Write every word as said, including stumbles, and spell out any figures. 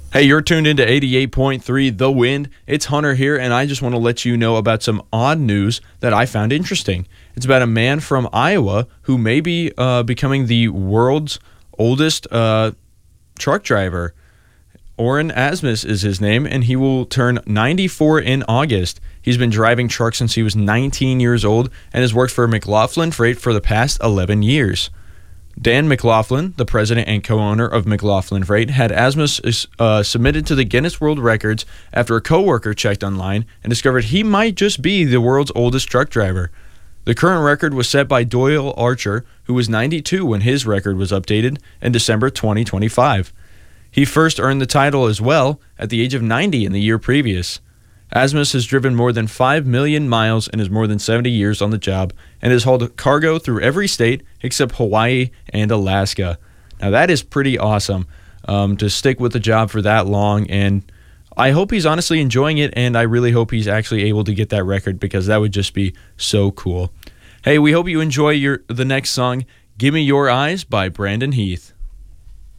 Hey, you're tuned into eighty-eight point three The Wind. It's Hunter here, and I just want to let you know about some odd news that I found interesting. It's about a man from Iowa who may be uh, becoming the world's oldest uh, truck driver. Oren Asmus is his name, and he will turn ninety-four in August. He's been driving trucks since he was nineteen years old and has worked for McLaughlin Freight for the past eleven years. Dan McLaughlin, the president and co-owner of McLaughlin Freight, had Asmus uh, submitted to the Guinness World Records after a coworker checked online and discovered he might just be the world's oldest truck driver. The current record was set by Doyle Archer, who was ninety-two when his record was updated in December twenty twenty-five. He first earned the title as well at the age of ninety in the year previous. Asmus has driven more than five million miles and is more than seventy years on the job and has hauled cargo through every state except Hawaii and Alaska. Now that is pretty awesome um, to stick with the job for that long, and I hope he's honestly enjoying it, and I really hope he's actually able to get that record because that would just be so cool. Hey, we hope you enjoy your the next song, Give Me Your Eyes by Brandon Heath.